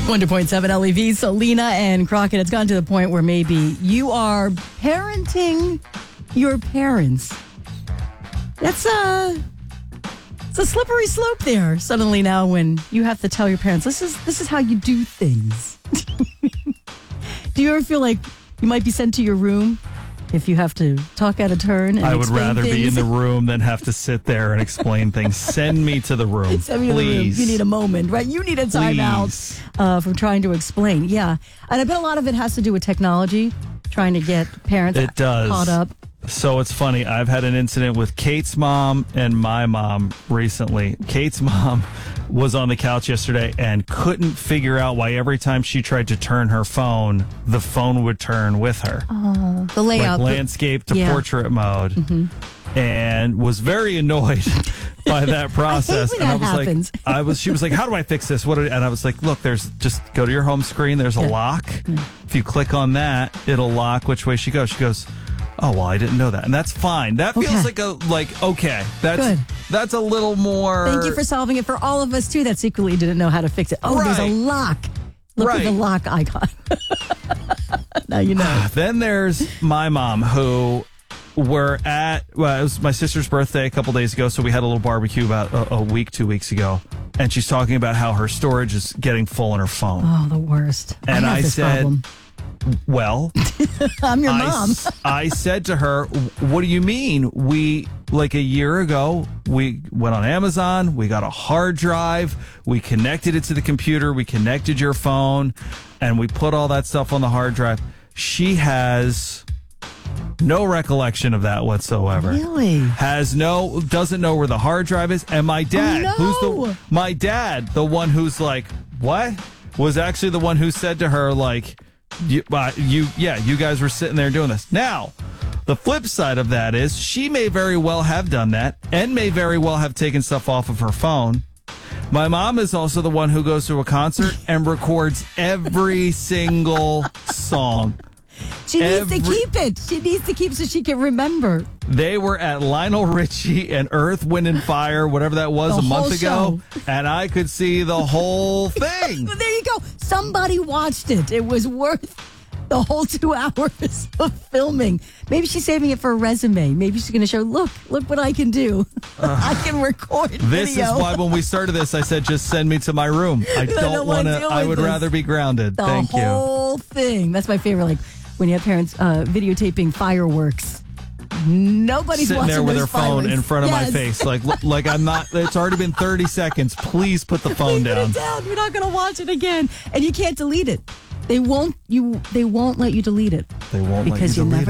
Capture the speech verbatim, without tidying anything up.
one hundred point seven L E V, Selena and Crockett. It's gotten to the point where maybe you are parenting your parents. That's a, it's a slippery slope there suddenly now when you have to tell your parents, this is, this is how you do things. Do you ever feel like you might be sent to your room if you have to talk out of turn? And I would rather things? be in the room than have to sit there and explain things. Send me to the room, Send me to please. the room. You need a moment, right? You need a timeout uh, from trying to explain. Yeah. And I bet a lot of it has to do with technology, trying to get parents It does. caught up. So it's funny. I've had an incident with Kate's mom and my mom recently. Kate's mom was on the couch yesterday and couldn't figure out why every time she tried to turn her phone, the phone would turn with her. Oh, the layout. Like the- landscape to yeah. portrait mode. Mm-hmm. And was very annoyed by that process. when and that I was happens. like, I was, she was like, how do I fix this? What? Do, and I was like, look, there's just go to your home screen. There's a Yeah. lock. If you click on that, it'll lock which way she goes. She goes, oh, well, I didn't know that. And that's fine. That feels Okay. like a, like, okay, that's, Good. that's a little more. Thank you for solving it for all of us, too, that secretly didn't know how to fix it. Oh, there's a Right. lock. Look Right. at the lock icon. Now you know. Then there's my mom, who were at, well, it was my sister's birthday a couple days ago, so we had a little barbecue about a, a week, two weeks ago. And she's talking about how her storage is getting full on her phone. Oh, the worst. And I, have I this said, problem. Well, I'm your I, mom. s- I said to her, what do you mean? We, like a year ago, we went on Amazon, we got a hard drive, we connected it to the computer, we connected your phone, and we put all that stuff on the hard drive. She has no recollection of that whatsoever. Really? Has no, doesn't know where the hard drive is. And my dad, Oh, who's no. the, my dad, the one who's like, what? Was actually the one who said to her, like, you, uh, you, yeah, you guys were sitting there doing this. Now, the flip side of that is she may very well have done that and may very well have taken stuff off of her phone. My mom is also the one who goes to a concert and records every single song. She needs to Every- keep it. She needs to keep so she can remember. They were at Lionel Richie and Earth, Wind and Fire, whatever that was, The a month whole ago, and I could see the whole thing. There you go. Somebody watched it. It was worth the whole two hours of filming. Maybe she's saving it for a resume. Maybe she's going to show, look, look what I can do. I can record This video. is why when we started this, I said, just send me to my room. I don't don't wanna want to, deal I with would this. rather be grounded. the Thank you. whole thing. That's my favorite. Like when you have parents uh, videotaping fireworks. Nobody's Sitting watching there with those their phone fireworks. in front of my Yes. face. Like, like I'm not, it's already been thirty seconds. Please put the phone Please put down. it down. You're not going to watch it again. And you can't delete it. They won't you they won't let you delete it. They won't let because you you delete never